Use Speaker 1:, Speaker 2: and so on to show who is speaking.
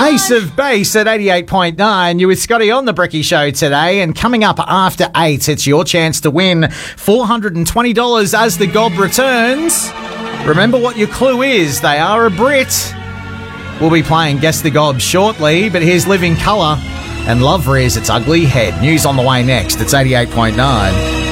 Speaker 1: Ace of Base at 88.9. You're with Scotty on the Bricky Show today, and coming up after 8, it's your chance to win $420 as the Gob returns. Remember what your clue is. They are a Brit. We'll be playing Guess the Gob shortly, but here's Living Colour and Love Rears Its Ugly Head. News on the way next. It's 88.9.